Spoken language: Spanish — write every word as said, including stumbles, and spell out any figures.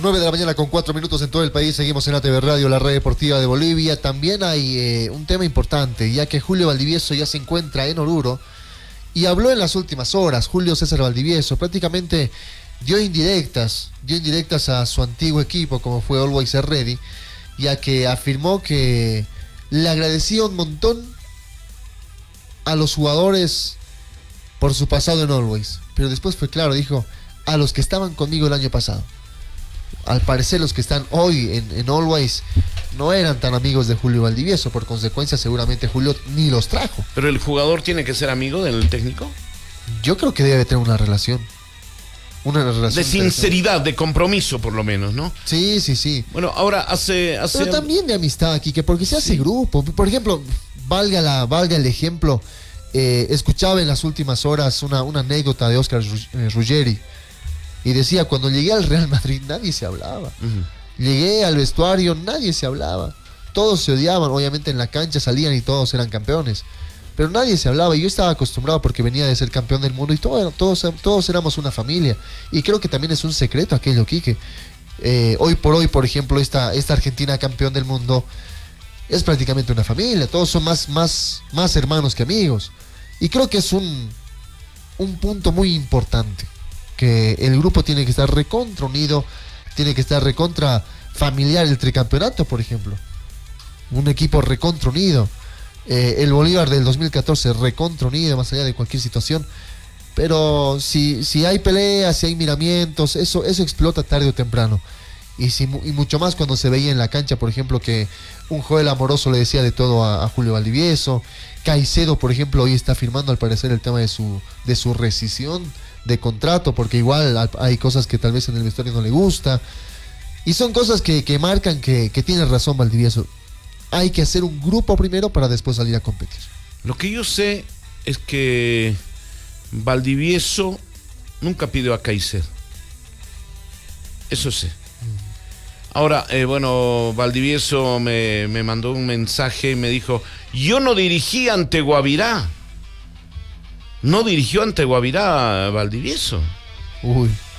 nueve de la mañana con cuatro minutos en todo el país. Seguimos en A T V Radio, la red deportiva de Bolivia. También hay eh, un tema importante, ya que Julio Valdivieso ya se encuentra en Oruro y habló en las últimas horas. Julio César Valdivieso prácticamente dio indirectas, dio indirectas a su antiguo equipo, como fue Always Ready, ya que afirmó que le agradecía un montón a los jugadores por su pasado en Always, pero después fue claro, dijo, a los que estaban conmigo el año pasado. Al parecer los que están hoy en, en Always no eran tan amigos de Julio Valdivieso, por consecuencia seguramente Julio ni los trajo. ¿Pero el jugador tiene que ser amigo del técnico? Yo creo que debe tener una relación. Una relación de sinceridad, de compromiso por lo menos, ¿no? Sí, sí, sí. Bueno, ahora hace... hace... Pero también de amistad aquí, que porque se hace sí. grupo. Por ejemplo, valga, la, valga el ejemplo, eh, escuchaba en las últimas horas una, una anécdota de Oscar Ruggeri. Y decía, cuando llegué al Real Madrid nadie se hablaba. Uh-huh. Llegué al vestuario, nadie se hablaba. Todos se odiaban, obviamente en la cancha salían y todos eran campeones. Pero nadie se hablaba y yo estaba acostumbrado porque venía de ser campeón del mundo y todo, todos, todos éramos una familia. Y creo que también es un secreto aquello, Quique. Eh, hoy por hoy, por ejemplo, esta, esta Argentina campeón del mundo es prácticamente una familia. Todos son más, más, más hermanos que amigos. Y creo que es un, un punto muy importante. Que el grupo tiene que estar recontra unido, tiene que estar recontra familiar el tricampeonato, por ejemplo. Un equipo recontra unido. Eh, el Bolívar del dos mil catorce recontra unido, más allá de cualquier situación. Pero si, si hay peleas, si hay miramientos, eso, eso explota tarde o temprano. Y, si, y mucho más cuando se veía en la cancha, por ejemplo, que un Joel Amoroso le decía de todo a, a Julio Valdivieso. Caicedo, por ejemplo, hoy está firmando al parecer el tema de su, de su rescisión de contrato, porque igual hay cosas que tal vez en el vestuario no le gusta, y son cosas que, que marcan que, que tiene razón Valdivieso. Hay que hacer un grupo primero para después salir a competir. Lo que yo sé es que Valdivieso nunca pidió a Caicedo, eso sé. Ahora, eh, bueno, Valdivieso me, me mandó un mensaje y me dijo, yo no dirigí ante Guavirá. No dirigió ante Guavirá Valdivieso. Uy.